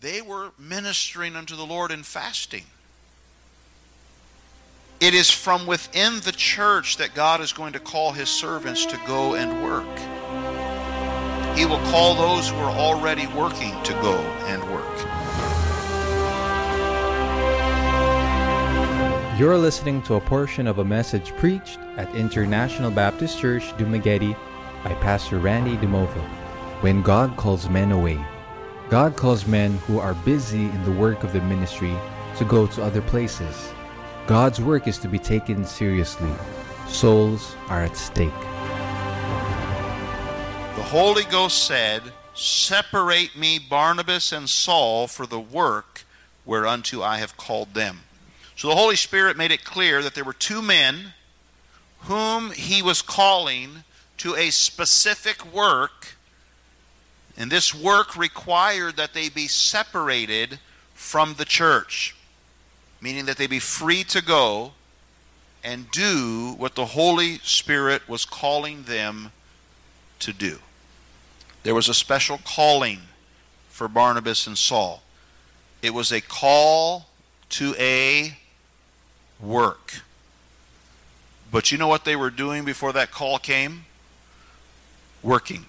They were ministering unto the Lord in fasting. It is from within the church that God is going to call His servants to go and work. He will call those who are already working to go and work. You're listening to a portion of a message preached at International Baptist Church, Dumaguete by Pastor Randy DeMova. When God calls men away. God calls men who are busy in the work of the ministry to go to other places. God's work is to be taken seriously. Souls are at stake. The Holy Ghost said, "Separate me, Barnabas and Saul, for the work whereunto I have called them." So the Holy Spirit made it clear that there were two men whom He was calling to a specific work, and this work required that they be separated from the church, meaning that they be free to go and do what the Holy Spirit was calling them to do. There was a special calling for Barnabas and Saul. It was a call to a work. But you know what they were doing before that call came? Working.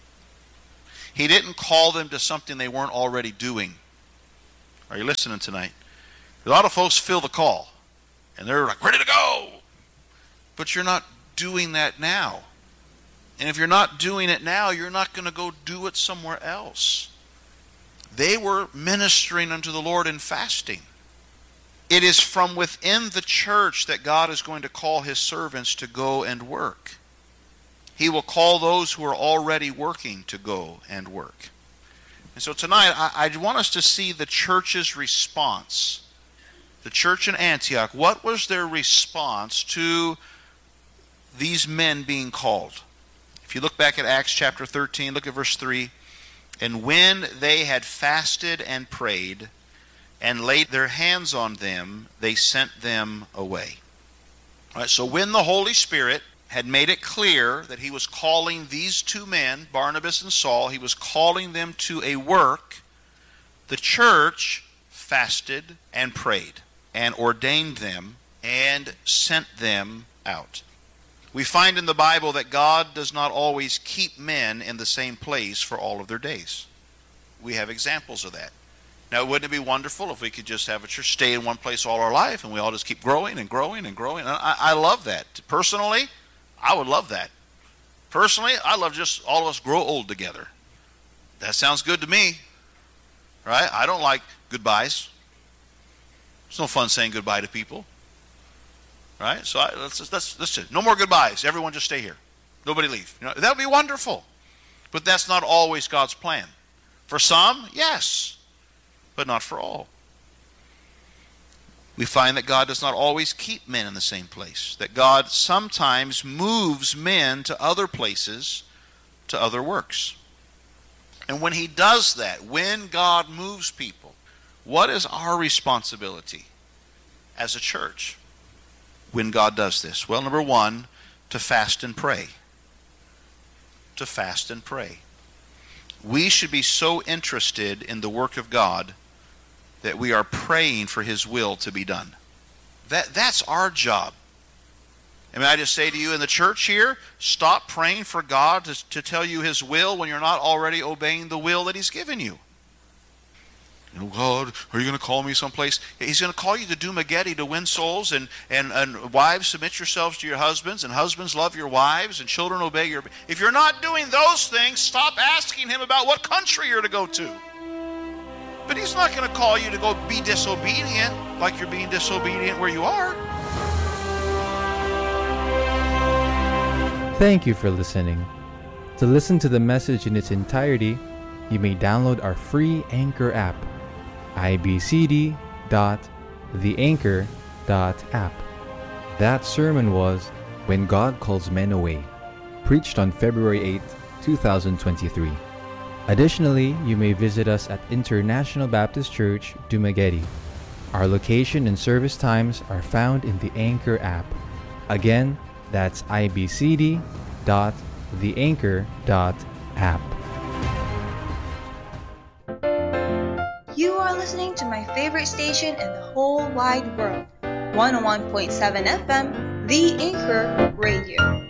He didn't call them to something they weren't already doing. Are you listening tonight? A lot of folks feel the call, and they're like, ready to go. But you're not doing that now. And if you're not doing it now, you're not going to go do it somewhere else. They were ministering unto the Lord in fasting. It is from within the church that God is going to call His servants to go and work. He will call those who are already working to go and work. And so tonight, I want us to see the church's response. The church in Antioch, what was their response to these men being called? If you look back at Acts chapter 13, look at verse 3. "And when they had fasted and prayed, and laid their hands on them, they sent them away." All right, so when the Holy Spirit had made it clear that He was calling these two men, Barnabas and Saul, He was calling them to a work, the church fasted and prayed and ordained them and sent them out. We find in the Bible that God does not always keep men in the same place for all of their days. We have examples of that. Now, wouldn't it be wonderful if we could just have a church stay in one place all our life and we all just keep growing and growing and growing? I love that. Personally, I would love that. Personally, I love just all of us grow old together. That sounds good to me. Right? I don't like goodbyes. It's no fun saying goodbye to people. Right? So let's just no more goodbyes. Everyone just stay here. Nobody leave. That would be wonderful. But that's not always God's plan. For some, yes. But not for all. We find that God does not always keep men in the same place. That God sometimes moves men to other places, to other works. And when He does that, when God moves people, what is our responsibility as a church when God does this? Well, number one, to fast and pray. To fast and pray. We should be so interested in the work of God that we are praying for His will to be done. That's our job. And may I just say to you in the church here, stop praying for God to tell you His will when you're not already obeying the will that He's given you. God, are you going to call me someplace? He's going to call you to Dumaguete to win souls, and wives, submit yourselves to your husbands, and husbands, love your wives, and children, obey your... If you're not doing those things, stop asking Him about what country you're to go to. But He's not going to call you to go be disobedient like you're being disobedient where you are. Thank you for listening. To listen to the message in its entirety, you may download our free Anchor app, ibcd.theanchor.app. That sermon was When God Calls Men Away, preached on February 8, 2023. Additionally, you may visit us at International Baptist Church, Dumaguete. Our location and service times are found in the Anchor app. Again, that's ibcd.theanchor.app. You are listening to my favorite station in the whole wide world, 101.7 FM, The Anchor Radio.